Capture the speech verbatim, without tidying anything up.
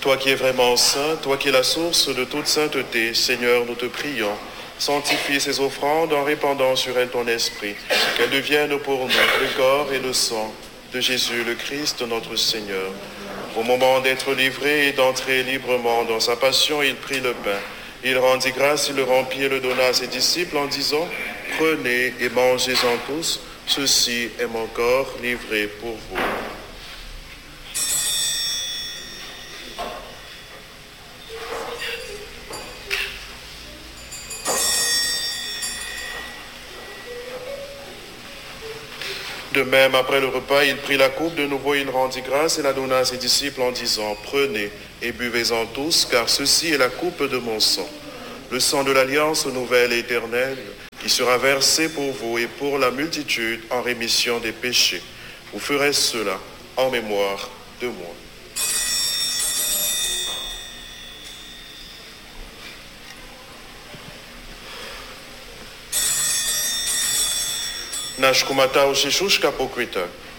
Toi qui es vraiment saint, toi qui es la source de toute sainteté, Seigneur, nous te prions. Sanctifie ces offrandes en répandant sur elles ton esprit, qu'elles deviennent pour nous le corps et le sang de Jésus le Christ, notre Seigneur. Au moment d'être livré et d'entrer librement dans sa passion, il prit le pain. Il rendit grâce, il le rompit et le donna à ses disciples en disant « Prenez et mangez-en tous, ceci est mon corps livré pour vous. » De même, après le repas, il prit la coupe, de nouveau il rendit grâce et la donna à ses disciples en disant « Prenez et buvez-en tous, car ceci est la coupe de mon sang, le sang de l'alliance nouvelle et éternelle, qui sera versé pour vous et pour la multitude en rémission des péchés. Vous ferez cela en mémoire de moi. » Nash kumata ushishushka pokwita.